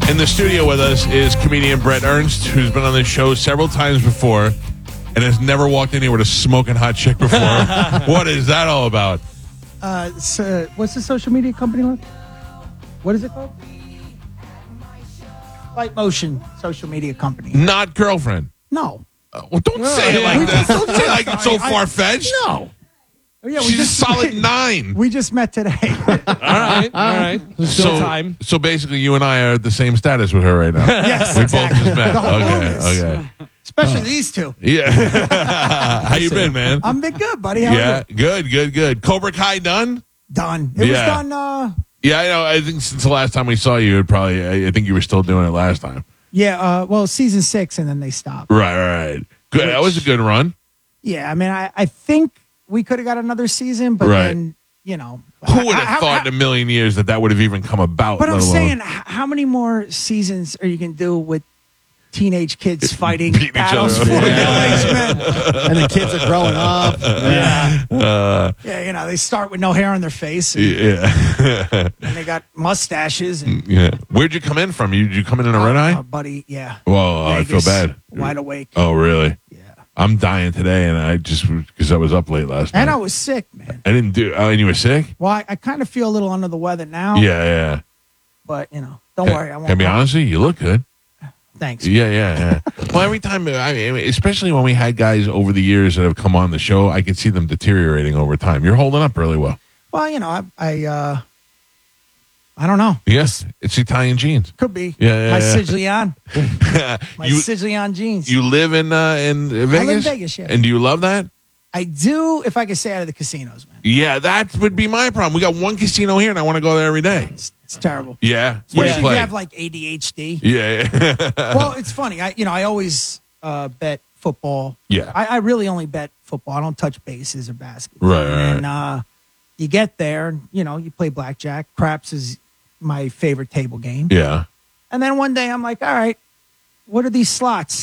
In the studio with us is comedian Brett Ernst, who's been on this show several times before and has never walked anywhere to smoking hot chick before. What is that all about? What's the social media company like? What is it called? Light Motion social media company. Not girlfriend. No. Well, don't say it like that. Don't say it like it's so far-fetched. No. Oh, yeah, She's a solid 9. We just met today. All right. There's still time. So basically, you and I are at the same status with her right now. Yes, We exactly. both just met. The whole bonus. Okay. Especially these two. Yeah. How you been, man? I'm been good, buddy. How are you? Good. Cobra Kai done? Done. It was done. Yeah, I know. I think since the last time we saw you, I think you were still doing it last time. Yeah. Well, season 6, and then they stopped. Right. Good. That was a good run. Yeah. I mean, I think we could have got another season, but then, Who would have thought in a million years that would have even come about? But I'm saying, how many more seasons are you going to do with teenage kids fighting battles for middle-aged men? And the kids are growing up. Yeah, they start with no hair on their face. And, Yeah. and they got mustaches. And, Yeah. Where'd you come in from? Did you come in a red eye? buddy, yeah. Whoa, I feel Vegas, bad. Wide awake. Oh, really? Yeah. I'm dying today, and because I was up late last night. And I was sick, man. I didn't do. Oh, and you were sick? Well, I kind of feel a little under the weather now. Yeah. But, don't worry. I won't. Can I be honest with you? You look good. Thanks. Yeah. Well, every time, especially when we had guys over the years that have come on the show, I could see them deteriorating over time. You're holding up really well. Well, I don't know. Yes, it's Italian jeans. Could be. Yeah. My Sicilian. My You- Sicilian jeans. You live in Vegas? I live in Vegas, yeah. And do you love that? I do, if I could stay out of the casinos, man. Yeah, that would be my problem. We got one casino here, and I want to go there every day. It's terrible. Yeah. What do Especially you if you play? have like ADHD. Yeah. Well, it's funny. I always bet football. Yeah. I really only bet football. I don't touch bases or basketball. Right. And you get there, and, you play blackjack. Craps is my favorite table game. Yeah. And then one day I'm like, all right, what are these slots?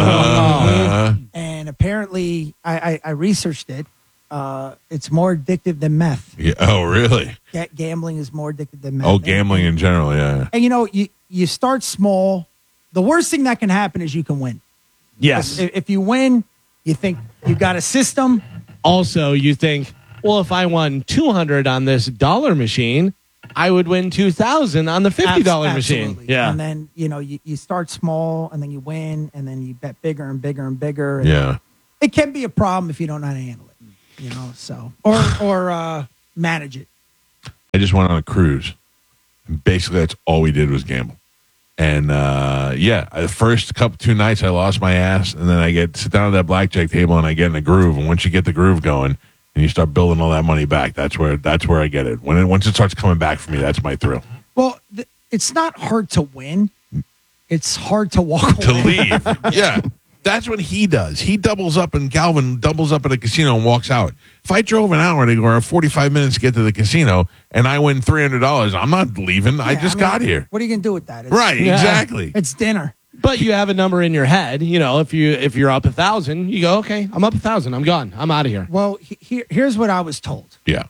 And apparently I researched it. It's more addictive than meth. Yeah. Oh, really? Gambling is more addictive than meth. Oh, gambling in general, yeah. And you start small. The worst thing that can happen is you can win. Yes. If you win, you think you got a system. Also, you think, well, if I won $200 on this dollar machine, I would win $2,000 on the $50 machine. Absolutely. Yeah. And then, you start small, and then you win, and then you bet bigger and bigger and bigger. And Yeah. it can be a problem if you don't know how to handle it, so. Or manage it. I just went on a cruise. And basically, that's all we did was gamble. And, the first 2 nights, I lost my ass. And then I sit down at that blackjack table, and I get in a groove. And once you get the groove going, and you start building all that money back, that's where I get it. Once it starts coming back for me, that's my thrill. Well, it's not hard to win. It's hard to walk To away. leave. Yeah. That's what he does. He doubles up, and Galvin doubles up at a casino and walks out. If I drove an hour or 45 minutes to get to the casino and I win $300, I'm not leaving. I just got here. What are you going to do with that? Right, exactly. It's dinner. But you have a number in your head. If you're up 1,000, you go, okay, I'm up 1,000. I'm gone. I'm out of here. Well, here's what I was told. Yeah.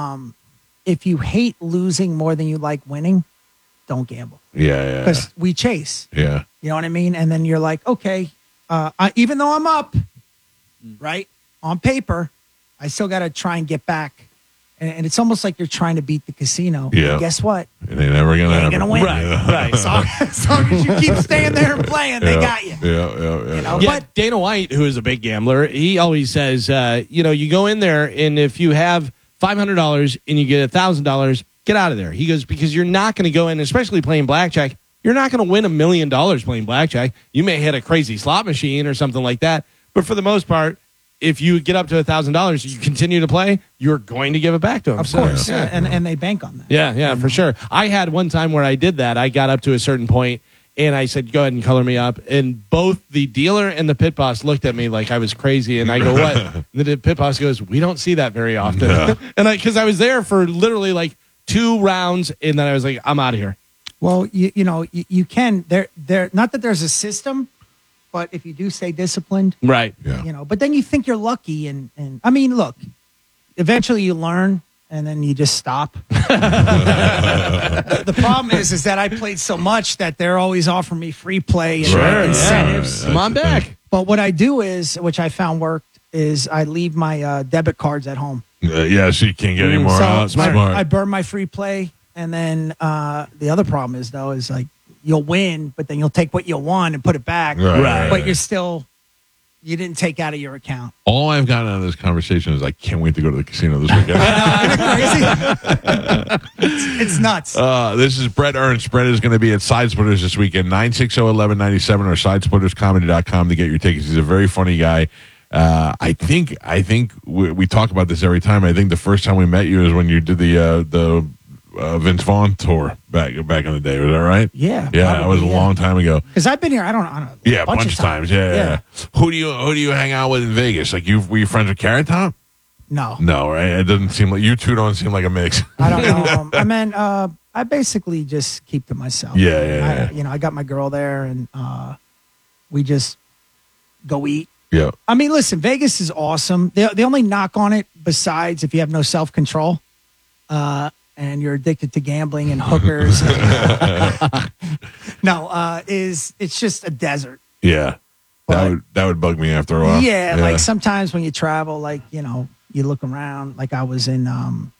If you hate losing more than you like winning, don't gamble. Yeah. Because we chase. Yeah. You know what I mean? And then you're like, okay, even though I'm up, right, on paper, I still got to try and get back. And it's almost like you're trying to beat the casino. Yeah. And guess what? It ain't never going to happen. Ain't going to win. Right. As long as you keep staying there and playing, they got you. Yeah. But Dana White, who is a big gambler, he always says, you go in there, and if you have $500 and you get $1,000, get out of there. He goes, because you're not going to go in, especially playing blackjack, you're not going to win $1 million playing blackjack. You may hit a crazy slot machine or something like that. But for the most part, if you get up to $1,000, you continue to play, you're going to give it back to them. Of course. Yeah. And they bank on that. Yeah, for sure. I had one time where I did that. I got up to a certain point, and I said, go ahead and color me up. And both the dealer and the pit boss looked at me like I was crazy. And I go, what? And the pit boss goes, we don't see that very often. No. And because I was there for literally like 2 rounds, and then I was like, I'm out of here. Well, you can. There. Not that there's a system, but if you do stay disciplined, Right. Yeah. But then you think you're lucky, and I mean, look, eventually you learn, and then you just stop. The problem is that I played so much that they're always offering me free play and incentives. Come on back. But what I do is, which I found worked, is I leave my debit cards at home. Yeah, so you can't get any more So out. Smart. I burn my free play, and then the other problem is though is like you'll win, but then you'll take what you won and put it back. Right. But you didn't take out of your account. All I've gotten out of this conversation is I can't wait to go to the casino this weekend. It's nuts. This is Brett Ernst. Brett is going to be at Side Splitters this weekend, 960-1197 or sidesplitterscomedy.com to get your tickets. He's a very funny guy. I think we talk about this every time. I think the first time we met you is when you did the Vince Vaughn tour back in the day. Was that right? Yeah. Yeah, that was a long time ago. Because I've been here, I don't know. Yeah, a bunch of times. Yeah. Who do you hang out with in Vegas? Like were you friends with Carrot Top? No. No, right? It doesn't seem like you two don't seem like a mix. I don't know. I mean, I basically just keep to myself. Yeah. I got my girl there, and we just go eat. Yeah. I mean, listen, Vegas is awesome. The only knock on it, besides if you have no self-control, and you're addicted to gambling and hookers, is it's just a desert. Yeah. That would bug me after a while. Yeah, like sometimes when you travel, like, you look around, like I was in,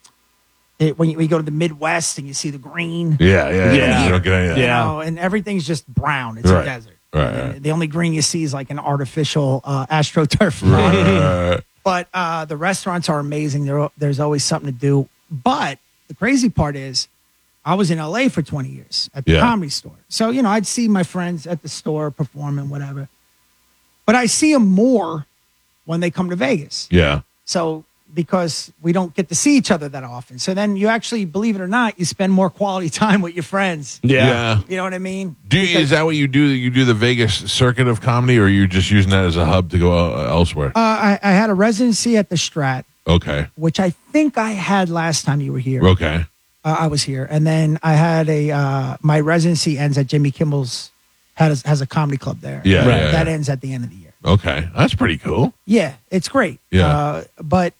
when you go to the Midwest and you see the green. Yeah. You don't get any of that. Yeah. And everything's just brown. It's a desert. Right. The only green you see is like an artificial AstroTurf. Right. But the restaurants are amazing. There's always something to do. But the crazy part is I was in LA for 20 years at the Comedy Store. So, I'd see my friends at the store performing, whatever. But I see them more when they come to Vegas. Yeah. So, because we don't get to see each other that often. So then you actually, believe it or not, you spend more quality time with your friends. Yeah. You know what I mean? Is that what you do? You do the Vegas circuit of comedy, or are you just using that as a hub to go elsewhere? I had a residency at the Strat. Okay. Which I think I had last time you were here. Okay. I was here. And then I had my residency ends at Jimmy Kimmel's, has a comedy club there. Yeah. That ends at the end of the year. Okay. That's pretty cool. Yeah, it's great. Yeah. But,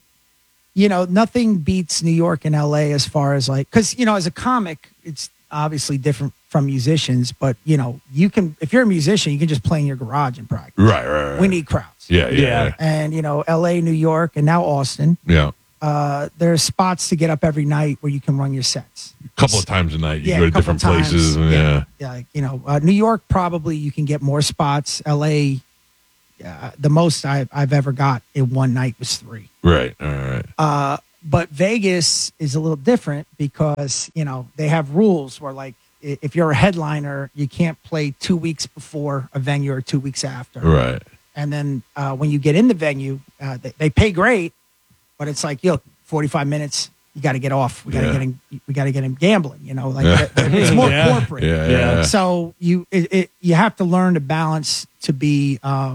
nothing beats New York and LA as far as like, because, as a comic, it's obviously different from musicians, but, you can, if you're a musician, you can just play in your garage and practice. Right. We need crowds. Yeah. And, LA, New York, and now Austin. Yeah. There are spots to get up every night where you can run your sets. A couple of times a night. You Yeah, go a to couple different times. places. And Yeah, like, New York, probably you can get more spots. LA, the most I've ever got in one night was 3. Right. All right. But Vegas is a little different because, they have rules where, like, if you're a headliner, you can't play 2 weeks before a venue or 2 weeks after. Right. And then when you get in the venue, they pay great, but it's like, 45 minutes, you got to get off. We got to get him gambling. It's more corporate. Yeah. So you have to learn to balance to be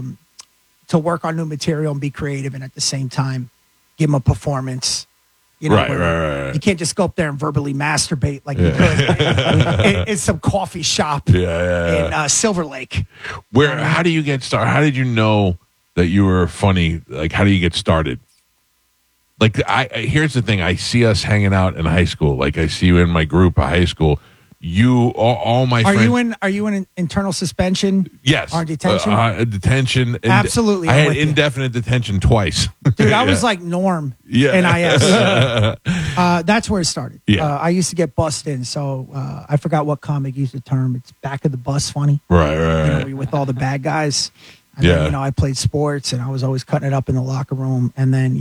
to work on new material and be creative, and at the same time, give them a performance. Right. You can't just go up there and verbally masturbate like you could in some coffee shop in Silver Lake. How do you get started? How did you know that you were funny? Like, how do you get started? Like, here's the thing. I see us hanging out in high school. Like, I see you in my group of high school. All my friends. Are you in internal suspension? Yes. Or detention? Detention. Absolutely. I I'm had with you. indefinite detention twice. Dude, I was like Norm in IS. That's where it started. Yeah. I used to get bussed in, so I forgot what comic used the term. It's back of the bus funny. Right. Where you're with all the bad guys. And then, I played sports, and I was always cutting it up in the locker room. And then,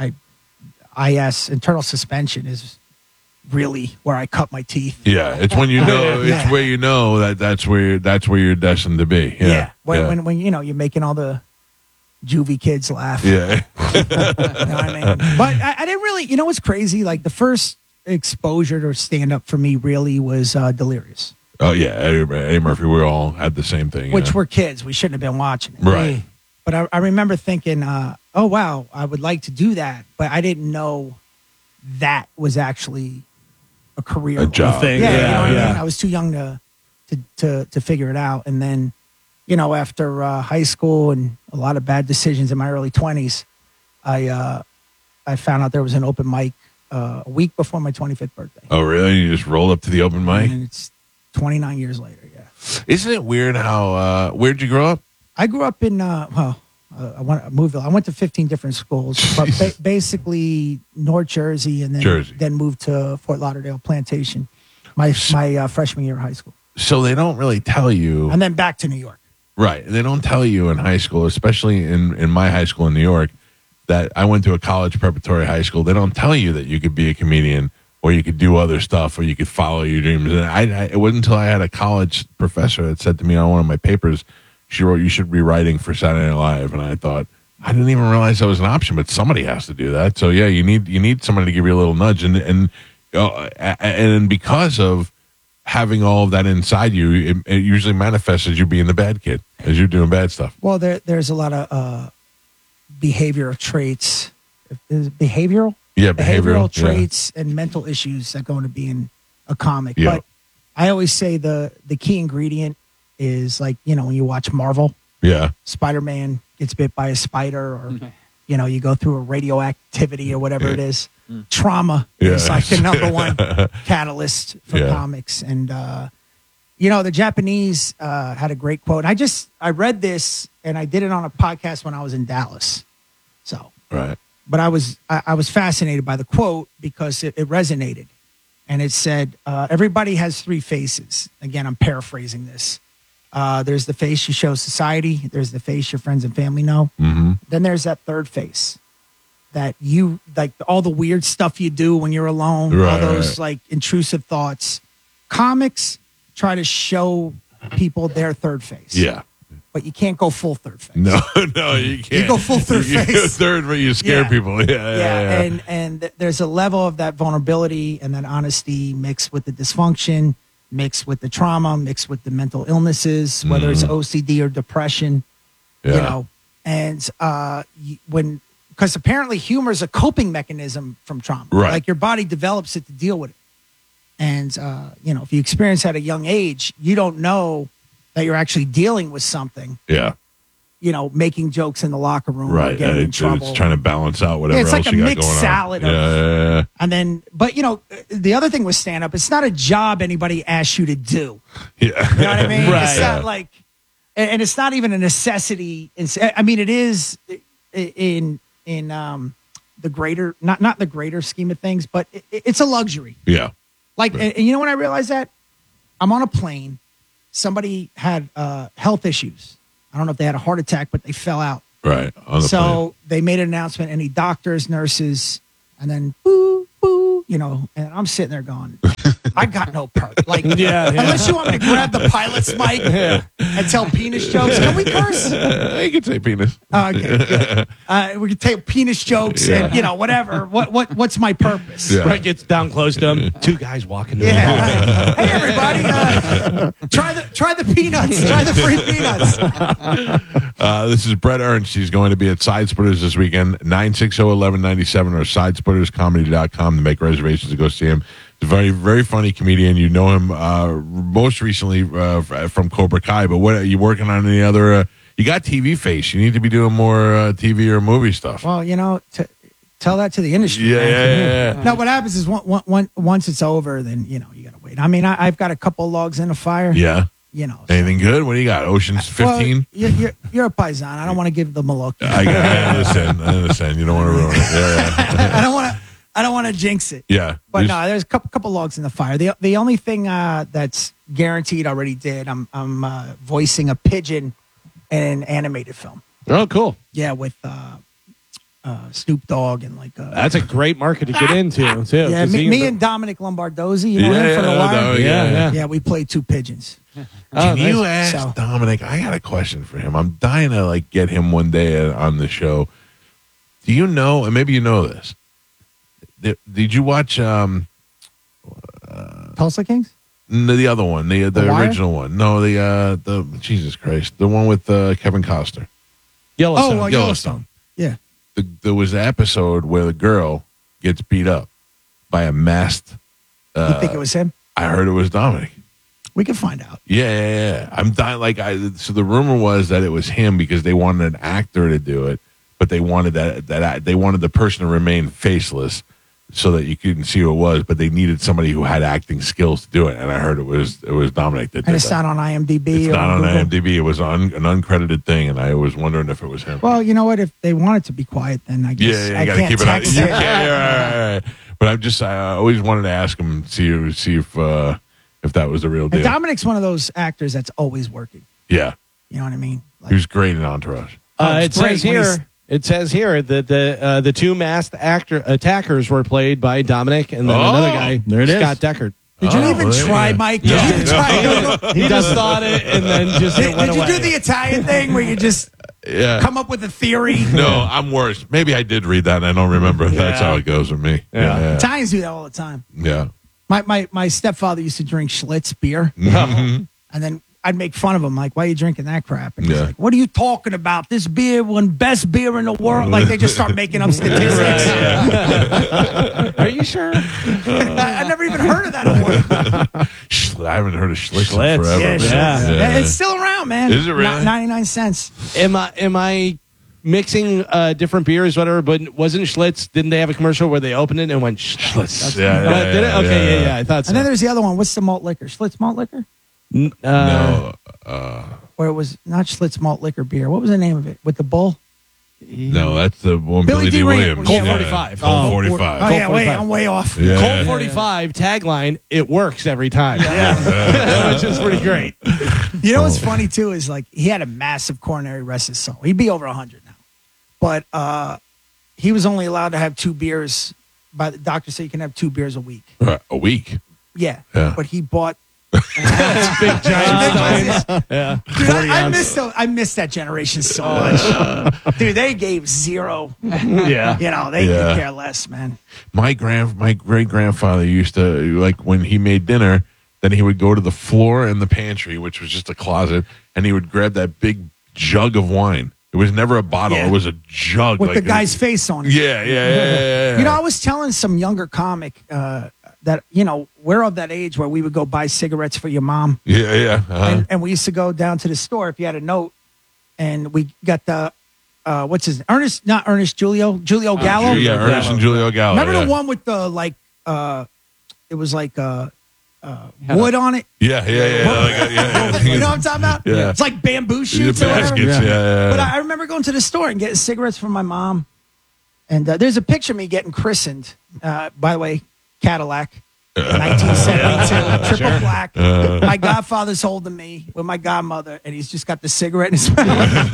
IS, internal suspension, is really where I cut my teeth. Yeah, it's when you know. It's where you know that's where you're destined to be. Yeah. When you're making all the juvie kids laugh. Yeah. You know what I mean? But I didn't really. You know what's crazy? Like the first exposure to stand up for me really was Delirious. Oh yeah, Eddie Murphy. We all had the same thing. Which we're kids. We shouldn't have been watching it. Right. But I remember thinking, oh wow, I would like to do that, but I didn't know that was actually a career, a job thing. Yeah, you know what I mean? I was too young to figure it out. And then, after high school and a lot of bad decisions in my early 20s, I found out there was an open mic a week before my 25th birthday. Oh, really? You just rolled up to the open mic? And it's 29 years later. Yeah. Isn't it weird how? Where'd you grow up? I grew up in I moved. I went to 15 different schools, but basically North Jersey, and then moved to Fort Lauderdale Plantation. My freshman year of high school. So they don't really tell you, and then back to New York. Right? They don't tell you in high school, especially in my high school in New York, that I went to a college preparatory high school. They don't tell you that you could be a comedian or you could do other stuff or you could follow your dreams. And it wasn't until I had a college professor that said to me on one of my papers, she wrote, "You should be writing for Saturday Night Live." And I thought, I didn't even realize that was an option, but somebody has to do that. So yeah, you need somebody to give you a little nudge, and because of having all of that inside you, it usually manifests as you being the bad kid, as you're doing bad stuff. Well, there's a lot of behavioral traits, behavioral traits and mental issues that go into being a comic. Yeah. But I always say the key ingredient is, like, when you watch Marvel, Spider-Man gets bit by a spider, or you go through a radioactivity or whatever it is. Trauma is like the number one catalyst for comics. And the Japanese had a great quote. I read this, and I did it on a podcast when I was in Dallas. So right. But I was fascinated by the quote because it resonated, and it said, "Everybody has three faces." Again, I'm paraphrasing this. There's the face you show society. There's the face your friends and family know. Mm-hmm. Then there's that third face that you, like, all the weird stuff you do when you're alone, all those like intrusive thoughts. Comics try to show people their third face. Yeah. But you can't go full third face. No, you can't. You go full third face. You go third, but you scare people. Yeah. And there's a level of that vulnerability and that honesty mixed with the dysfunction, mixed with the trauma, mixed with the mental illnesses, whether it's OCD or depression, and because apparently humor is a coping mechanism from trauma. Right. Like, your body develops it to deal with it. And, if you experience at a young age, you don't know that you're actually dealing with something. Yeah. Making jokes in the locker room, right? Or getting in trouble. It's trying to balance out whatever it's else like you a got mixed going salad. on. Yeah. And then, but the other thing with stand up, it's not a job anybody asks you to do. Yeah. You know what I mean? Right. It's not like, and it's not even a necessity. I mean, it is in the greater, not the greater scheme of things, but it's a luxury. Yeah. Like, and you know when I realized that? I'm on a plane. Somebody had health issues. I don't know if they had a heart attack, but they fell out. Right. On the plane. They made an announcement, any doctors, nurses, and then boo, boo, and I'm sitting there going, I got no perk. Like, unless you want me to grab the pilot's mic and tell penis jokes. Can we curse? You can say penis. Okay. We can take penis jokes and, whatever. What's my purpose? Yeah. Brett gets down close to him. Two guys walking to him. Hey, everybody, try the peanuts. Try the free peanuts. This is Brett Ernst. He's going to be at Side Splitters this weekend, 960-1197 or sidesplitterscomedy.com to make reservations to go see him. He's a very, very funny comedian. You know him most recently from Cobra Kai, but what are you working on? Any other? You got TV face. You need to be doing more TV or movie stuff. Well, tell that to the industry. Yeah. No, what happens is once it's over, then you got to wait. I mean, I've got a couple logs in the fire. Yeah. Anything good? What do you got? Ocean's 15? Well, you're a paisan. I don't want to give the Maloki. I understand. You don't want to ruin it. Yeah. I don't want to jinx it. Yeah. But no, there's a couple logs in the fire. The only thing that's guaranteed already did. I'm voicing a pigeon in an animated film. Oh, cool. Yeah, with Snoop Dogg and like. That's a great market to get into too. Yeah, me and Dominic Lombardozzi, him from The Wire. Yeah, we played two pigeons. Can you ask Dominic? I got a question for him. I'm dying to get him one day on the show. Do you know? And maybe you know this. Did you watch Tulsa Kings? The other one, the original one? No, the Jesus Christ, the one with Kevin Costner. Yellowstone. Yellowstone. Yeah. There was an episode where the girl gets beat up by a masked. You think it was him? I heard it was Dominic. We can find out. Yeah. I'm dying. So the rumor was that it was him because they wanted an actor to do it, but they wanted that they wanted the person to remain faceless. so that you couldn't see who it was, but they needed somebody who had acting skills to do it. And I heard it was Dominic that did And it's that. not on IMDb. It's or not on Google. IMDb. It was an uncredited thing, and I was wondering if it was him. Well, you know what? If they want it to be quiet, then I guess yeah, I you got to can't keep it out. text You it. can't, yeah, right. But I always wanted to ask him, see if that was the real And deal. Dominic's one of those actors that's always working. Yeah, You know what I mean? Like, he was great in Entourage. It it's great says when he's- here. It says here that the two masked attackers were played by Dominic and then another guy, there it is. Scott Deckard. Did you Oh, even well, try, yeah. Mike? Did you even try? He just thought it and then just Did, went did you away. do the Italian thing where you just Yeah. come up with a theory? No, I'm worse. Maybe I did read that, and I don't remember if that's Yeah. how it goes with me. Yeah. Italians do that all the time. Yeah. My stepfather used to drink Schlitz beer, Mhm. and then I'd make fun of him, like, "Why are you drinking that crap?" And he's Yeah. like, "What are you talking about? This beer won best beer in the world." Like they just start making up statistics. Are you sure? I never even heard of that before. I haven't heard of Schlitz in Schlitz. forever. Yeah, man. sure. Yeah. It's still around, man. Is it really? 99 cents. Am I mixing different beers, whatever? But wasn't Schlitz? Didn't they have a commercial where they opened it and went Schlitz? Yeah, Did it? Okay, yeah. I thought so. And then there's the other one. What's the malt liquor? Schlitz malt liquor? No, Or it was not Schlitz malt liquor beer. What was the name of it? With the bull? no, that's the one Billy Billy D. D. Williams. Colt Yeah. 45. Colt Oh, 45. Oh, yeah, wait, 45. I'm way off. Yeah. Colt 45 tagline, it works every time. Yeah. Which is pretty great. You know what's funny, too, is like he had a massive coronary arrest so he'd be over 100 now. But he was only allowed to have 2 beers. By the doctor said you can have 2 beers a week. A week. Yeah. Yeah. But he bought. Big giant steins. Yeah. Dude, I miss that generation so much. Dude, they gave zero. Yeah. You know, they Yeah. could care less, man. My great grandfather used to, like, when he made dinner, then he would go to the floor in the pantry, which was just a closet, and he would grab that big jug of wine. It was never a bottle; Yeah. it was a jug With like the guy's face on it. Yeah. You know, I was telling some younger comic that, you know, we're of that age where we would go buy cigarettes for your mom. yeah. Uh-huh. And we used to go down to the store if you had a note, and we got the what's his Ernest, not Ernest, Julio Gallo. Yeah, Ernest and Julio Gallo. Remember yeah. the one with the like it was like wood on it. Yeah. You know what I'm talking about? Yeah. It's like bamboo The shoots or whatever. baskets, yeah. But I remember going to the store and getting cigarettes from my mom. And there's a picture of me getting christened. By the way, Cadillac, 1972, triple black. My godfather's holding me with my godmother, and he's just got the cigarette in his mouth.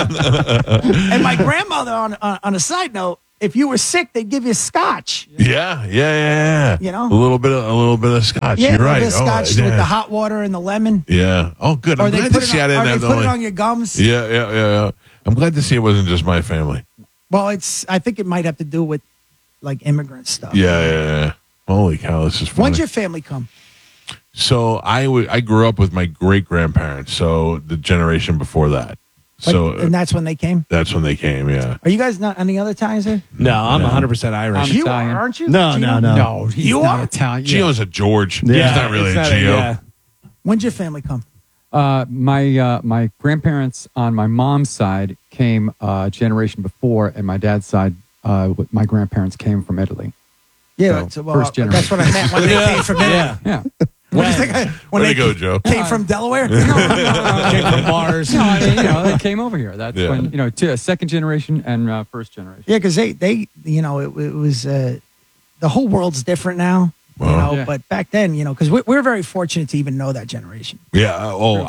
And my grandmother, on a side note, if you were sick, they'd give you scotch. Yeah. You know? a little bit of scotch. Yeah, You're right. the scotch yeah. with the hot water and the lemon. Yeah. Oh, good. Or I'm they glad put to it see I on, didn't or have they the put it only. on your gums. Yeah. I'm glad to see it wasn't just my family. Well, I think it might have to do with like immigrant stuff. Yeah. Holy cow, this is funny. When'd your family come? So I grew up with my great grandparents, so the generation before that. So and that's when they came. that's when they came. Yeah. Are you guys not any other ties there? No, I'm 100% Irish. I'm You Italian. are, aren't you? No, Gino? No, he's You not are? Italian. Gio's a George. Yeah, He's not really it's a not Gio. yeah. When'd your family come? My grandparents on my mom's side came a generation before, and my dad's side, my grandparents came from Italy. Yeah, So, well, first that's what I meant when they came from Italy. Yeah. Yeah. What do you think? When Way they to go, Joe. came from Delaware? Came from Mars. No, I mean, they came over here. That's Yeah. when, second generation and first generation. Yeah, because they, it was the whole world's different now. Wow. Yeah. But back then, because we're very fortunate to even know that generation. Yeah.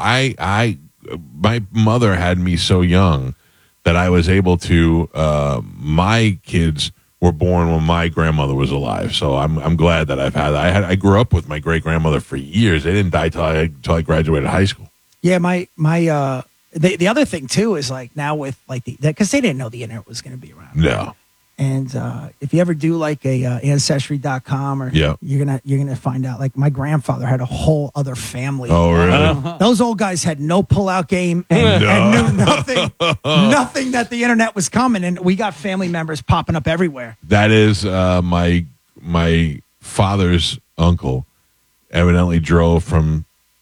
My mother had me so young that I was able to. My kids were born when my grandmother was alive, so I'm glad that I grew up with my great grandmother for years. They didn't die till I graduated high school. Yeah, the other thing too is like now with like because they didn't know the internet was going to be around. No. And if you ever do like a ancestry.com or Yeah. you're gonna find out like my grandfather had a whole other family. Oh, really? Those old guys had no pullout game and knew nothing that the internet was coming, and we got family members popping up everywhere. That is my father's uncle. Evidently drove from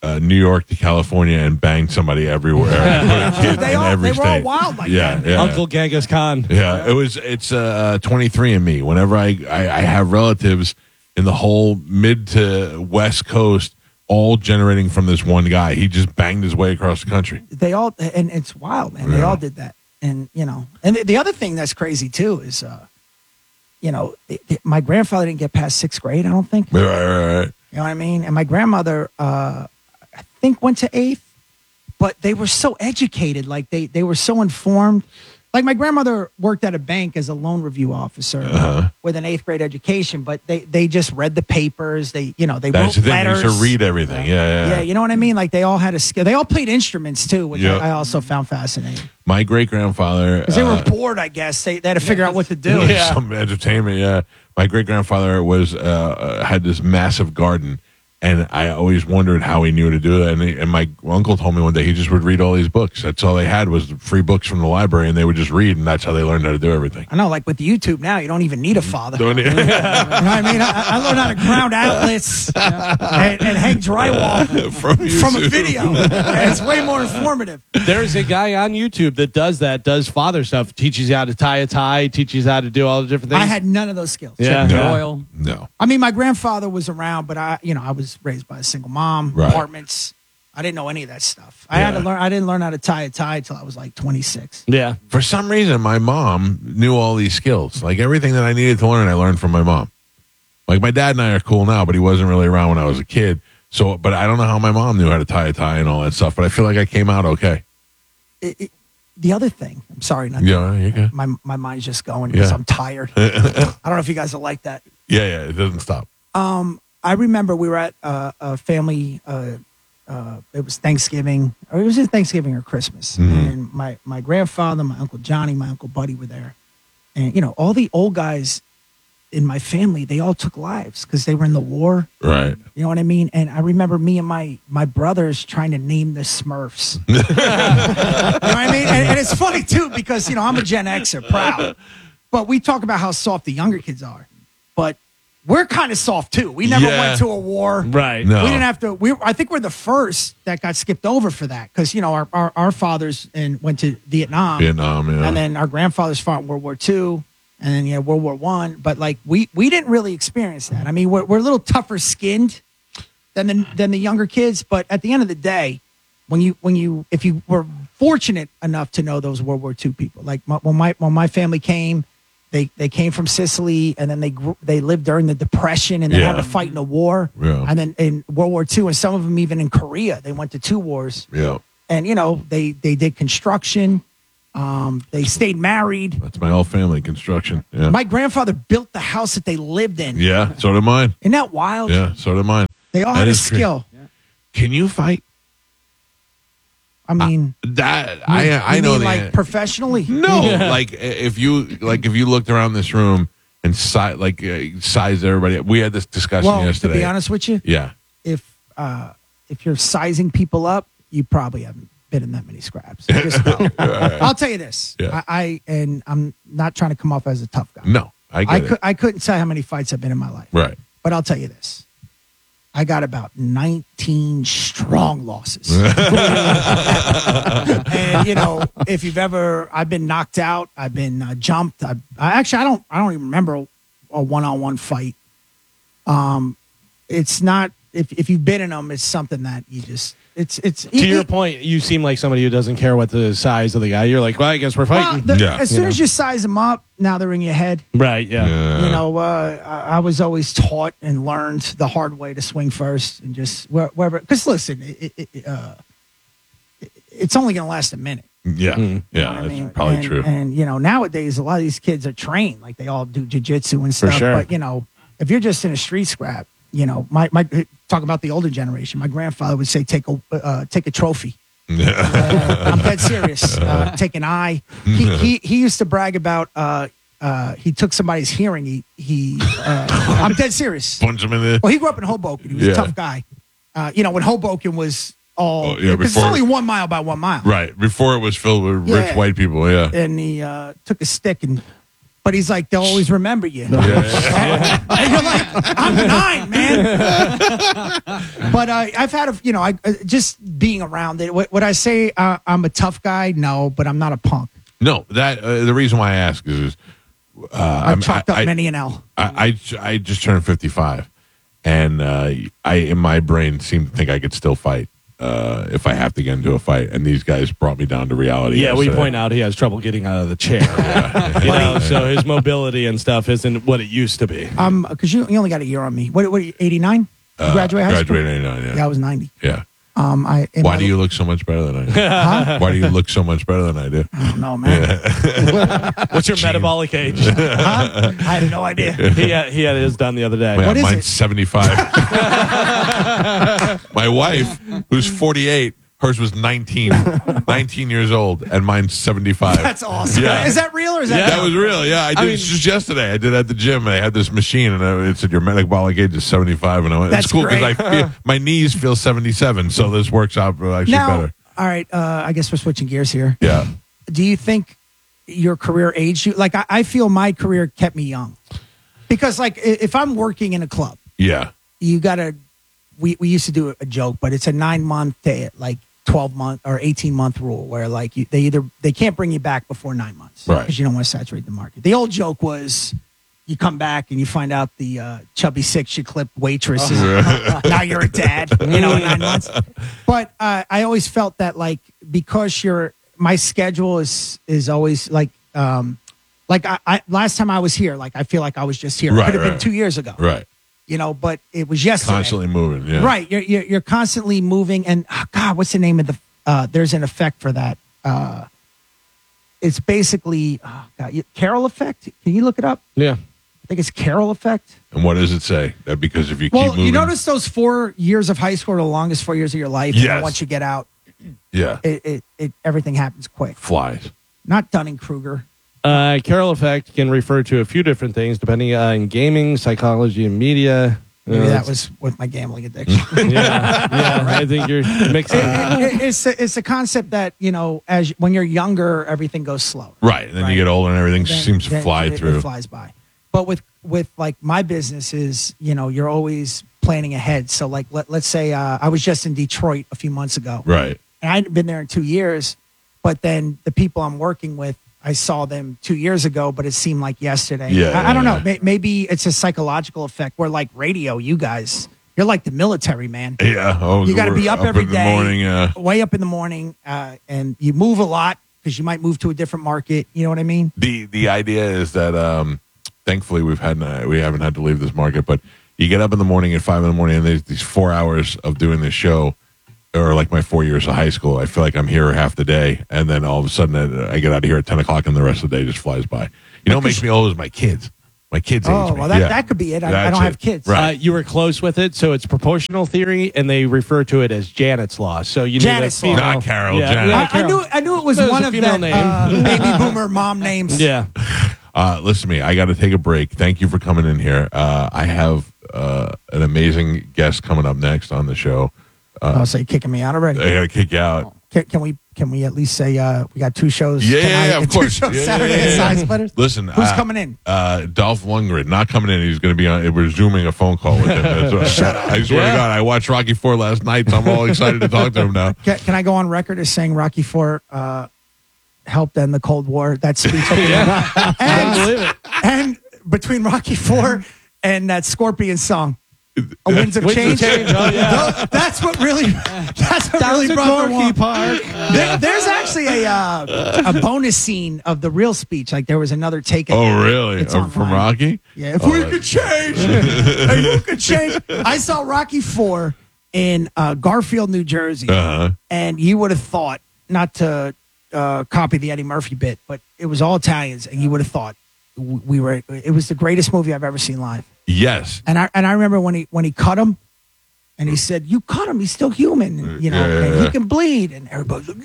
New York to California and banged somebody everywhere. Put a kid They in all- every they were all state. wild like yeah, that. Yeah, Uncle Genghis Khan. Yeah, it's 23andMe. Whenever I have relatives in the whole mid to west coast, all generating from this one guy. He just banged his way across the country. They all, and it's wild, man. They Yeah. all did that. And, you know, and the other thing that's crazy too is, you know, my grandfather didn't get past 6th grade, I don't think. Right. You know what I mean? And my grandmother, I think, went to 8th, but they were so educated. Like they were so informed. Like my grandmother worked at a bank as a loan review officer with an 8th grade education, but they just read the papers. They That's wrote the thing. They letters. used to read everything. Yeah. Yeah, you know what I mean? Like they all had a skill. They all played instruments too, which Yeah. I also found fascinating. My great grandfather. Because they were bored, I guess. They had to figure out what to do. Some entertainment. Yeah. My great grandfather was had this massive garden, and I always wondered how he knew to do that. And my uncle told me one day he just would read all these books. That's all they had was free books from the library, and they would just read, and that's how they learned how to do everything. I know, like with YouTube now, you don't even need a father. Don't you? You know what I mean? I learned how to ground outlets and hang drywall From from a YouTube. video. And it's way more informative. There's a guy on YouTube that does father stuff, teaches you how to tie a tie, teaches you how to do all the different things. I had none of those skills. Yeah. No. Oil. No. I mean, my grandfather was around, but I was raised by a single mom, Right. apartments. I didn't know any of that stuff. I had to learn. I didn't learn how to tie a tie until I was like 26. Yeah. For some reason, my mom knew all these skills. Like everything that I needed to learn, I learned from my mom. Like my dad and I are cool now, but he wasn't really around when I was a kid. So, but I don't know how my mom knew how to tie a tie and all that stuff. But I feel like I came out okay. The other thing, I'm sorry, not Yeah, you good? my mind's just going because Yeah. I'm tired. I don't know if you guys are like that. Yeah, it doesn't stop. I remember we were at a family. It was Thanksgiving, or it was either Thanksgiving or Christmas, and my grandfather, my uncle Johnny, my uncle Buddy were there, and you know all the old guys in my family, they all took lives because they were in the war. Right. You know what I mean? And I remember me and my brothers trying to name the Smurfs. You know what I mean? And it's funny too because you know I'm a Gen Xer, proud, but we talk about how soft the younger kids are, but we're kind of soft too. We never Yeah. went to a war. Right. No. We didn't have to. I think we're the first that got skipped over for that because you know our fathers went to Vietnam, Yeah. and then our grandfathers fought in World War II, and then World War I. But like we didn't really experience that. I mean, we're a little tougher skinned than the younger kids. But at the end of the day, if you were fortunate enough to know those World War II people, like when my family came. They came from Sicily, and then they lived during the Depression, and they had Yeah. to fight in a war. Yeah. And then in World War II, and some of them even in Korea, they went to 2 wars. Yeah. And you know, they did construction. They stayed married. That's my whole family construction. Yeah. My grandfather built the house that they lived in. Yeah. So did mine. Isn't that wild? Yeah. So did mine. They all That had a is great. skill. Can you fight? I mean, That I you know mean the like professionally. No, like if you looked around this room and sized everybody. We had this discussion Well, yesterday. to be honest with you, Yeah. if you're sizing people up, you probably haven't been in that many scraps. Just know. I'll tell you this. Yeah. And I'm not trying to come off as a tough guy. No, I get it. I couldn't tell how many fights I've been in my life. Right. But I'll tell you this. I got about 19 strong losses. And you know, if you've I've been knocked out, I've been jumped. I don't even remember a one-on-one fight. It's not, if you've been in them, it's something that you just, it's To your point, you seem like somebody who doesn't care what the size of the guy. You're like, well, I guess we're fighting. Yeah. As soon as you size them up, now they're in your head. Right. Yeah. You know, I was always taught and learned the hard way to swing first and just wherever. Because listen, it's only going to last a minute. Yeah. Mm. You know Yeah. what I That's mean? probably And- true. And you know, nowadays a lot of these kids are trained, like they all do jujitsu and stuff. sure. But you know, if you're just in a street scrap, you know, my talk about the older generation. My grandfather would say, take a trophy. I'm dead serious. Take an eye. He used to brag about. He took somebody's hearing. I'm dead serious. Punch him in the. Well, he grew up in Hoboken. He was a tough guy. You know, when Hoboken was all, because it's before- only 1 mile by 1 mile. Right. Before it was filled with rich Yeah. white people. Yeah. And he took a stick and But he's like, they'll always remember you. Yeah. And you're like, I'm 9, man. But I've had just being around it. Would I say I'm a tough guy? No, but I'm not a punk. No, that the reason why I ask is I've chalked up many an L. I just turned 55, and I in my brain seem to think I could still fight if I have to get into a fight. And these guys brought me down to reality. Yeah, we yesterday. point out he has trouble getting out of the chair. You know, so his mobility and stuff isn't what it used to be. Because you only got a year on me. What are you, 89? You graduated high school? Graduated 89, Yeah, I was 90. Yeah. Why do you look so much better than I do? Why do you look so much better than I do? I don't know, man. What's your metabolic age? I had no idea. He had his done the other day. Yeah, What is mine's it? 75. My wife, who's 48, hers was 19 years old, and mine's 75. That's awesome. Yeah. Is that real or is that That was real. Yeah, I did it just yesterday. I did it at the gym. And I had this machine, and it said your metabolic age is 75. And I went, That's it's cool because great. my knees feel 77, so this works out actually now, better. all right, I guess we're switching gears here. Yeah. Do you think your career aged you? Like, I feel my career kept me young. Because, like, if I'm working in a club, Yeah. you got to, we used to do a joke, but it's a 9-month to, like, 12-month or 18-month rule where, like, they can't bring you back before 9 months. Right. Because you don't want to saturate the market. The old joke was you come back and you find out the chubby 6 clip waitress is now you're a dad, in 9 months. But I always felt that, like, because my schedule is always like I last time I was here, like, I feel like I was just here. Right, Could have been right. 2 years ago. Right. But it was yesterday. Constantly moving. Yeah. Right. You're constantly moving. And God, what's the name of the, there's an effect for that. It's basically, Carroll effect. Can you look it up? Yeah. I think it's Carroll effect. And what does it say? That because if you keep Well, moving. you notice those 4 years of high school are the longest 4 years of your life. Yes. And then once you get out, Yeah. it everything happens quick. Flies. Not Dunning-Kruger. Carroll effect can refer to a few different things depending on gaming, psychology, and media. Maybe that was with my gambling addiction. Yeah, I think you're mixing. It's a concept that, when you're younger, everything goes slower. Right. And then Right. you get older and everything Then- seems to then fly it through. flies by. But with like my business is, you're always planning ahead. So, like, let's say I was just in Detroit a few months ago. Right. And I hadn't been there in 2 years, but then the people I'm working with, I saw them 2 years ago, but it seemed like yesterday. Yeah, I don't know. yeah. Maybe it's a psychological effect where, like, radio, you guys, you're like the military, man. Yeah. Oh, You got to be up every in the day, morning. way up in the morning, and you move a lot because you might move to a different market. You know what I mean? The idea is that thankfully we haven't had to leave this market, but you get up in the morning at 5 a.m. and there's these 4 hours of doing this show, or like my 4 years of high school. I feel like I'm here half the day, and then all of a sudden I get out of here at 10 o'clock, and the rest of the day just flies by. You know what makes me old is my kids. My kids age Oh, me. well, Yeah. that could be it. I That's don't it. have kids. Right. You were close with it, so it's proportional theory, and they refer to it as Janet's law. So you Janet's need a law. female, Not Carol, Yeah, Janet. yeah, I knew it was There's one a of female them baby boomer mom names. Yeah. Listen to me. I got to take a break. Thank you for coming in here. I have an amazing guest coming up next on the show. So you're kicking me out already. I got to kick you out. Can we at least say we got 2 shows? Yeah, tonight yeah, of and course. 2 shows Yeah, Saturday yeah, at yeah. Side Splitters. Listen, Who's coming in? Dolph Lundgren, not coming in. He's going to be on. We're zooming a phone call with him. I swear to God, I watched Rocky IV last night, so I'm all excited to talk to him now. Can I go on record as saying Rocky IV helped end the Cold War? That speech. I believe it. And between Rocky IV and that Scorpion song, Winds of Change. Oh, yeah. That's what really brought the war. Park. There's actually a bonus scene of the real speech. Like, there was another take. Oh, really? It's From online. Rocky? Yeah, if we could change, if you could change. I saw Rocky IV in Garfield, New Jersey, and you would have thought, not to copy the Eddie Murphy bit, but it was all Italians, and you would have thought it was the greatest movie I've ever seen live. Yes. And I remember when he cut him, and he said, "You cut him. He's still human. And, and he can bleed." And everybody's like,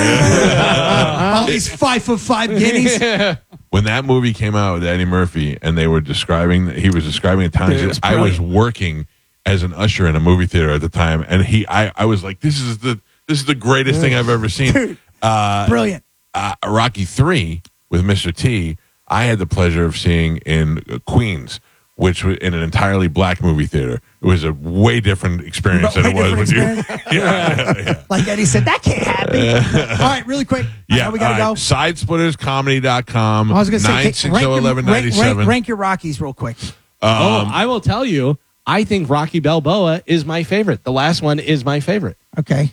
"Yeah!" All these 5'5" guineas. When that movie came out with Eddie Murphy, and he was describing Italians, Dude, it was I was brilliant. working as an usher in a movie theater at the time, and I was like, "This is the greatest thing I've ever seen." Dude, brilliant. Rocky III with Mr. T. I had the pleasure of seeing in Queens, which was in an entirely black movie theater. It was a way different experience than it was with you. Yeah. Like Eddie said, that can't happen. All right, really quick. I know we got to go. Sidesplitterscomedy.com. I was going to say, 960-1197. rank your Rockies real quick. I will tell you, I think Rocky Balboa is my favorite. The last one is my favorite. Okay.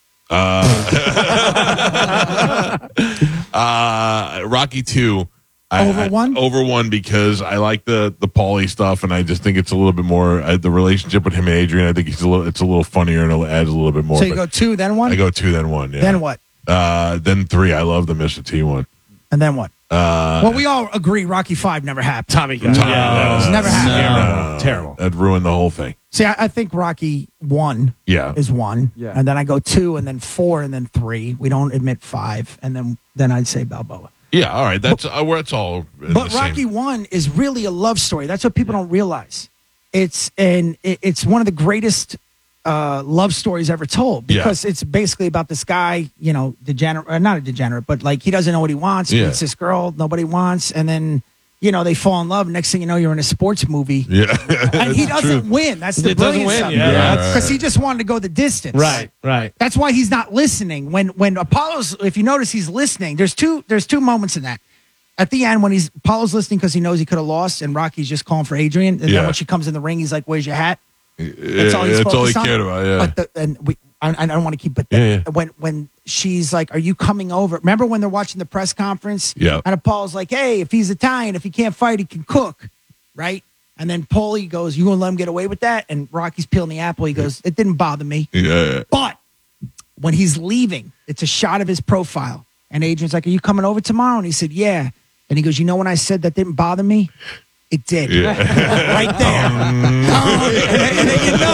Rocky 2. Over one? Over one, because I like the Paulie stuff, and I just think it's a little bit more the relationship with him and Adrian. I think it's a little funnier, and it adds a little bit more. So you go 2, then 1? I go 2, then 1. Yeah. Then what? Then 3. I love the Mr. T one. And then what? Well, we all agree Rocky 5 never happened. Tommy Gunn. It's never happened. Terrible. That ruined the whole thing. See, I think Rocky 1 is 1. Yeah. And then I go 2, and then 4, and then 3. We don't admit 5. And then I'd say Balboa. Yeah, all right. That's where it's all. But Rocky 1 is really a love story. That's what people don't realize. It's one of the greatest love stories ever told, because it's basically about this guy, degenerate, not a degenerate, but like he doesn't know what he wants. Yeah. Meets this girl nobody wants, and then they fall in love. Next thing you know, you're in a sports movie. Yeah, and he doesn't win. That's the brilliance of it. Because he just wanted to go the distance. Right. That's why he's not listening. When Apollo's, if you notice, he's listening. There's two moments in that. At the end, when Apollo's listening because he knows he could have lost, and Rocky's just calling for Adrian. And then when she comes in the ring, he's like, "Where's your hat?" That's all he's focused on. Cared about. Yeah. I don't want to keep it. When she's like, "Are you coming over?" Remember when they're watching the press conference? Yeah. And Apollo's like, "Hey, if he's Italian, if he can't fight, he can cook, right?" And then Paulie goes, "You gonna let him get away with that?" And Rocky's peeling the apple. He goes, "It didn't bother me." Yeah. But when he's leaving, it's a shot of his profile, and Adrian's like, "Are you coming over tomorrow?" And he said, "Yeah." And he goes, "You know when I said that didn't bother me? It did." Yeah. Right there. And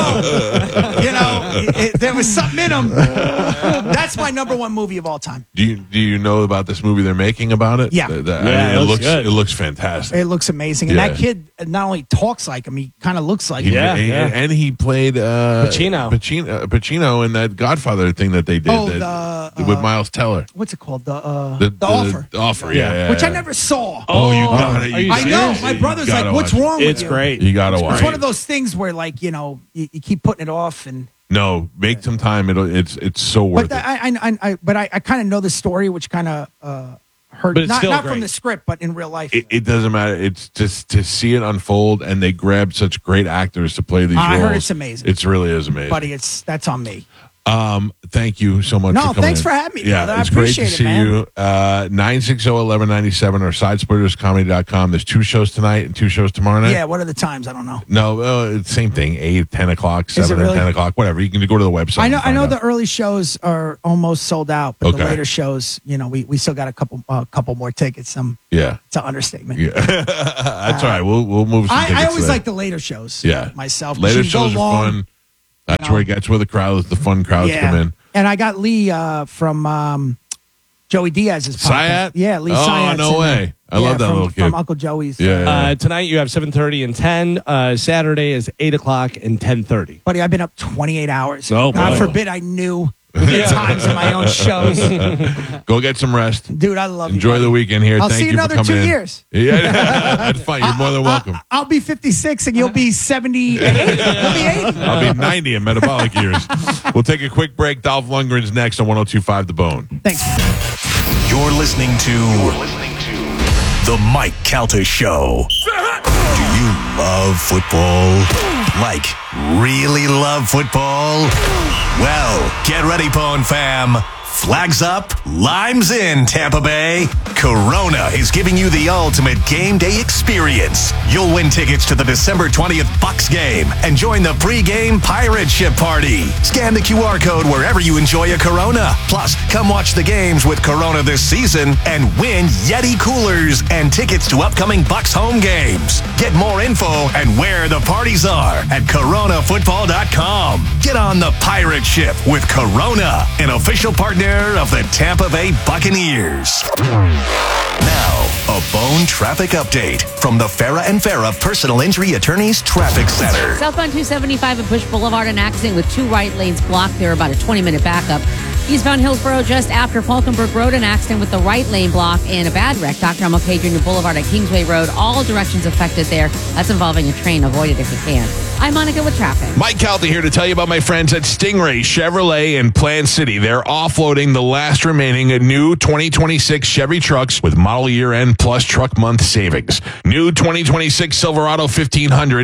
then there was something in him. That's my number 1 movie of all time. Do you know about this movie they're making about it? Yeah. It looks fantastic. It looks amazing. And that kid not only talks like him, he kind of looks like him. And he played Pacino in that Godfather thing that they did with Miles Teller. What's it called? The Offer. The Offer, yeah. Which I never saw. Oh, you got it. I know. My brother's like, "What's wrong with you?" It's great. You got to watch It's it. one of those things where, like, you keep putting it off, and No, make some time. It's so worth but it. I kind of know the story, which kind of hurt. But it's still not great. from the script, but in real life. It doesn't matter. It's just to see it unfold, and they grab such great actors to play these roles. I heard it's amazing. It really is amazing. Buddy, that's on me. Thank you so much. No, for coming thanks in. for having me, Yeah, brother. I it's great to appreciate it, see man. you. 960-1197 or sidesplitterscomedy.com. There's 2 shows tonight and 2 shows tomorrow night. Yeah, what are the times? I don't know. No, it's same thing. 8, 10 o'clock, 7 really? and 10 o'clock, whatever. You can go to the website. I and find know out. the early shows are almost sold out, but the Okay. later shows, we still got a couple more tickets. Yeah. It's an understatement. Yeah. That's all right. We'll move some tickets I always there. like the later shows. Yeah. Myself. Later You can go shows are long. fun. That's where the crowd, the fun crowds come in. And I got Lee from Joey Diaz's podcast. Syat? Yeah, Lee Oh, Syat's no in way. there. I love that little kid. From Uncle Joey's. Yeah. Tonight you have 7:30 and 10. Saturday is 8 o'clock and 10:30. Buddy, I've been up 28 hours. Oh, God boy. forbid I knew the times of my own shows. Go get some rest. Dude, I love Enjoy you. the weekend here. I'll Thank see you you another for coming 2 in. years. Yeah, that's fine. You're more than welcome. I'll be 56 and you'll be 78. You'll be 80. I'll be 90 in metabolic years. We'll take a quick break. Dolph Lundgren's next on 102.5 The Bone. Thanks. You're listening to The Mike Calta Show. Do you love football? Like, really love football? Well, get ready, Pone fam. Flags up, limes in, Tampa Bay. Corona is giving you the ultimate game day experience. You'll win tickets to the December 20th Bucks game and join the pre-game pirate ship party. Scan the QR code wherever you enjoy a Corona. Plus, come watch the games with Corona this season and win Yeti coolers and tickets to upcoming Bucks home games. Get more info and where the parties are at coronafootball.com. Get on the pirate ship with Corona, an official partner of the Tampa Bay Buccaneers. Now, a Bone traffic update from the Farah and Farah Personal Injury Attorneys Traffic Center. Southbound 275 at Bush Boulevard, an accident with 2 right lanes blocked. There about a 20-minute backup. Eastbound Hillsborough just after Falkenberg Road, an accident with the right lane block and a bad wreck. Dr. MLK Jr. Boulevard at Kingsway Road. All directions affected there. That's involving a train. Avoid it if you can. I'm Monica with traffic. Mike Calta here to tell you about my friends at Stingray Chevrolet in Plant City. They're offloading the last remaining new 2026 Chevy trucks with model year end plus truck month savings. New 2026 Silverado 1500,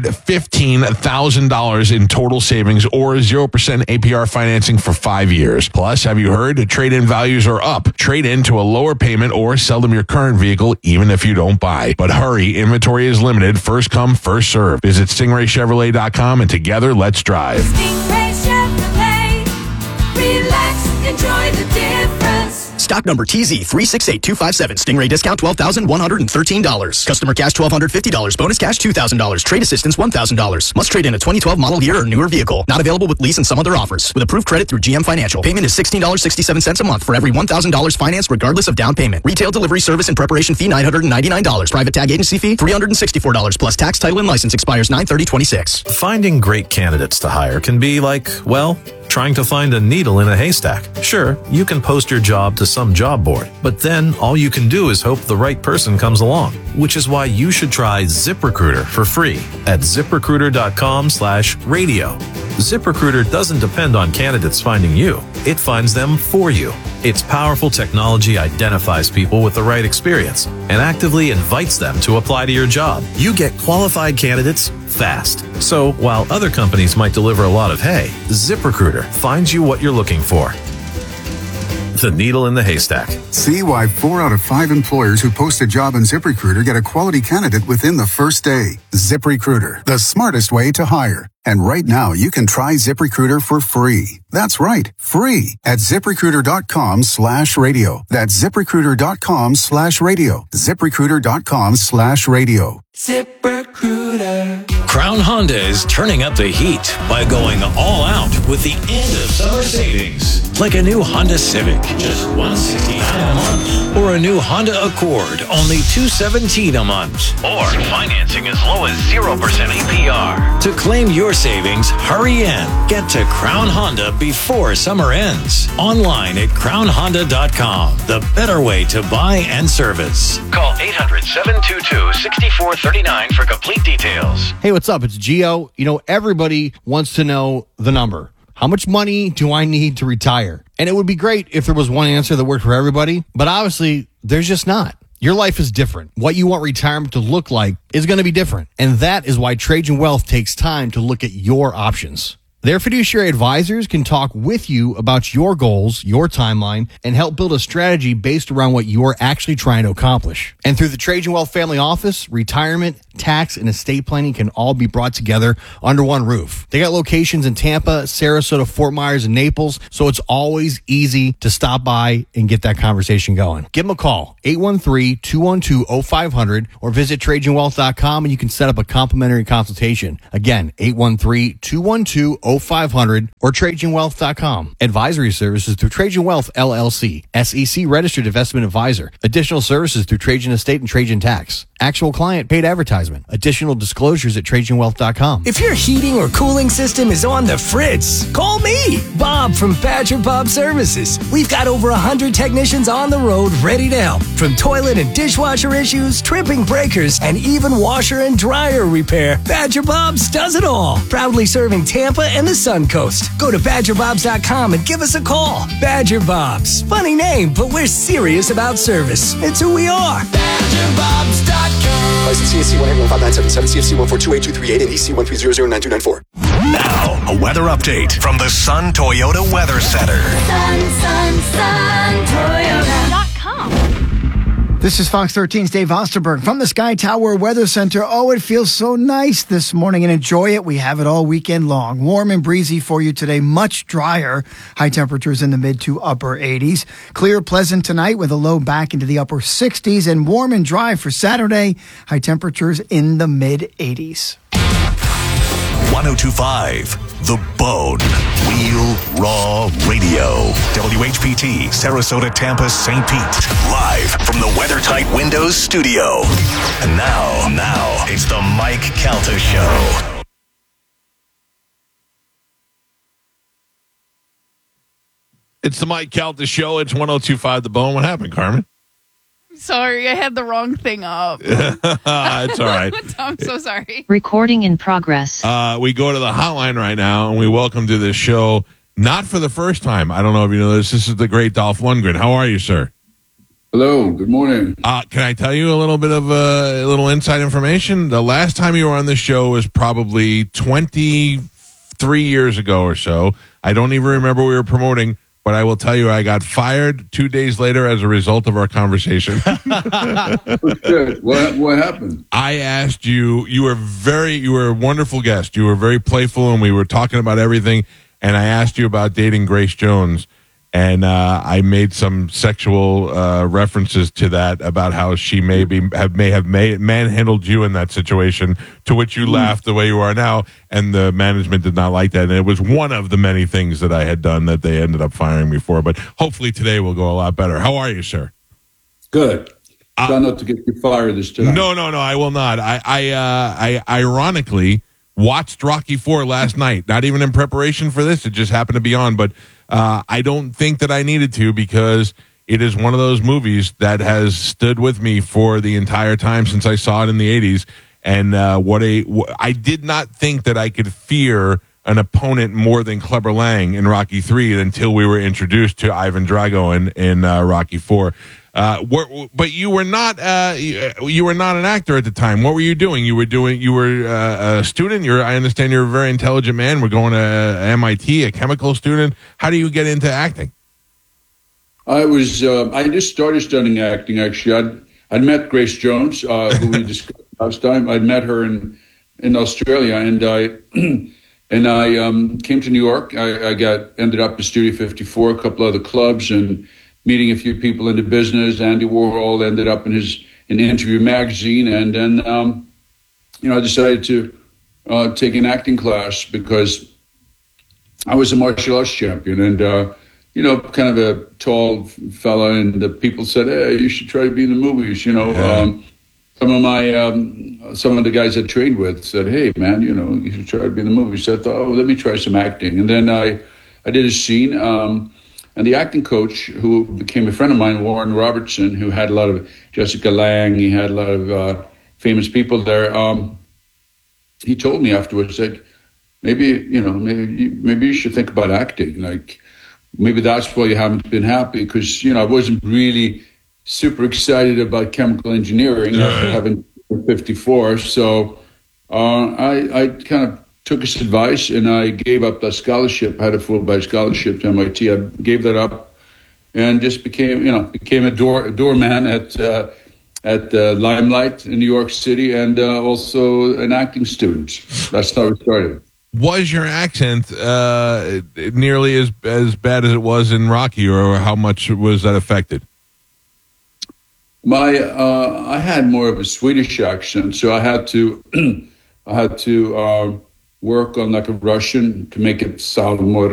$15,000 in total savings or 0% APR financing for 5 years. Plus, have you heard? Trade-in values are up. Trade in to a lower payment or sell them your current vehicle even if you don't buy. But hurry, inventory is limited. First come, first serve. Visit StingrayChevrolet.com and together, let's drive. Stingray Chevrolet. Relax, enjoy the difference. Stock number TZ368257. Stingray discount $12,113. Customer cash $1,250. Bonus cash $2,000. Trade assistance $1,000. Must trade in a 2012 model year or newer vehicle. Not available with lease and some other offers. With approved credit through GM Financial. Payment is $16.67 a month for every $1,000 financed regardless of down payment. Retail delivery service and preparation fee $999. Private tag agency fee $364 plus tax, title, and license expires 9/30/26. Finding great candidates to hire can be like, well, trying to find a needle in a haystack. Sure, you can post your job to some job board, but then all you can do is hope the right person comes along, which is why you should try ZipRecruiter for free at ZipRecruiter.com/radio. ZipRecruiter doesn't depend on candidates finding you. It finds them for you. Its powerful technology identifies people with the right experience and actively invites them to apply to your job. You get qualified candidates fast. So while other companies might deliver a lot of hay, ZipRecruiter finds you what you're looking for. The needle in the haystack. See why 4 out of 5 employers who post a job on ZipRecruiter get a quality candidate within the first day. ZipRecruiter, the smartest way to hire. And right now, you can try ZipRecruiter for free. That's right, free at ZipRecruiter.com/radio. That's ZipRecruiter.com/radio. ZipRecruiter.com/radio. ZipRecruiter. Crown Honda is turning up the heat by going all out with the end of summer savings. Like a new Honda Civic, just $169 a month. Or a new Honda Accord, only $217 a month. Or financing as low as 0% APR. To claim your savings, hurry in. Get to Crown Honda before summer ends. Online at crownhonda.com. The better way to buy and service. Call 800-722-6439 for complete details. Hey, what's up? It's Gio. You know, everybody wants to know the number. How much money do I need to retire? And it would be great if there was one answer that worked for everybody, but obviously there's just not. Your life is different. What you want retirement to look like is going to be different. And that is why Trajan Wealth takes time to look at your options. Their fiduciary advisors can talk with you about your goals, your timeline, and help build a strategy based around what you're actually trying to accomplish. And through the Trajan Wealth Family Office, retirement, tax, and estate planning can all be brought together under one roof. They got locations in Tampa, Sarasota, Fort Myers, and Naples, so it's always easy to stop by and get that conversation going. Give them a call, 813-212-0500, or visit TrajanWealth.com and you can set up a complimentary consultation. Again, 813-212-0500 or TrajanWealth.com. Advisory services through Trajan Wealth, LLC, SEC registered investment advisor. Additional services through Trajan Estate and Trajan Tax. Actual client paid advertisement. Additional disclosures at TrajanWealth.com. If your heating or cooling system is on the fritz, call me, Bob from Badger Bob Services. We've got over 100 technicians on the road ready to help. From toilet and dishwasher issues, tripping breakers, and even washer and dryer repair, Badger Bob's does it all. Proudly serving Tampa and the Sun Coast. Go to BadgerBobs.com and give us a call. Badger Bobs. Funny name, but we're serious about service. It's who we are. BadgerBobs.com. License CSC 1815977, CFC 1428238, and EC 1300924. Now, a weather update from the Sun Toyota Weather Center. Toyota.com. This is Fox 13's Dave Osterberg from the Sky Tower Weather Center. Oh, it feels so nice this morning, and enjoy it. We have it all weekend long. Warm and breezy for you today, much drier. High temperatures in the mid to upper 80s. Clear, pleasant tonight with a low back into the upper 60s, and warm and dry for Saturday. High temperatures in the mid 80s. 1025, The Bone, Real Raw Radio. WHPT, Sarasota, Tampa, St. Pete. Live from the WeatherTight Windows studio. And now, it's the Mike Calta Show. It's the Mike Calta Show. It's 102.5 The Bone. What happened, Carmen? Sorry, I had the wrong thing up. It's all right. I'm so sorry. Recording in progress. We go to the hotline right now, and we welcome to this show, not for the first time. I don't know if you know this. This is the great Dolph Lundgren. How are you, sir? Hello. Good morning. Can I tell you a little bit of a little inside information? The last time you were on the show was probably 23 years ago or so. I don't even remember what we were promoting. But I will tell you, I got fired 2 days later as a result of our conversation. Good. What happened? I asked you. You were a wonderful guest. You were very playful, and we were talking about everything. And I asked you about dating Grace Jones, and I made some sexual references to that about how she may have manhandled you in that situation. To which you laughed the way you are now, and the management did not like that. And it was one of the many things that I had done that they ended up firing me for. But hopefully today will go a lot better. How are you, sir? Good. Try not to get you fired this time. No, I will not. I ironically watched Rocky IV last night. Not even in preparation for this. It just happened to be on. But I don't think that I needed to, because it is one of those movies that has stood with me for the entire time since I saw it in the 80s. And I did not think that I could fear an opponent more than Clubber Lang in Rocky III until we were introduced to Ivan Drago in Rocky IV. But you were not an actor at the time. What were you doing? You were a student. I understand you're a very intelligent man. We're going to MIT, a chemical student. How do you get into acting? I just started studying acting. Actually, I'd met Grace Jones, who we discussed last time. I'd met her in Australia, and I came to New York. I ended up in Studio 54, a couple other clubs, and meeting a few people in the business. Andy Warhol ended up in Interview magazine, and then I decided to take an acting class because I was a martial arts champion, and kind of a tall fella, and the people said, "Hey, you should try to be in the movies." Some of the guys I trained with said, "Hey, man, you should try to be in the movies." So I thought, let me try some acting, and then I did a scene. And the acting coach, who became a friend of mine, Warren Robertson, who had a lot of Jessica Lange, he had a lot of famous people there. He told me afterwards that maybe you should think about acting. Like, maybe that's why you haven't been happy, because I wasn't really super excited about chemical engineering after having 54. So I kind of took his advice, and I gave up that scholarship. I had a Fulbright scholarship to MIT. I gave that up, and just became a doorman at Limelight in New York City, and also an acting student. That's how it started. Was your accent nearly as bad as it was in Rocky, or how much was that affected? I had more of a Swedish accent, so I had to work on like a Russian to make it sound more